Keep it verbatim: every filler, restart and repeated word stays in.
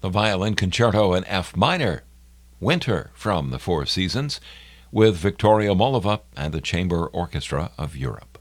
the Violin Concerto in F minor, Winter from the Four Seasons, with Victoria Mollova and the Chamber Orchestra of Europe.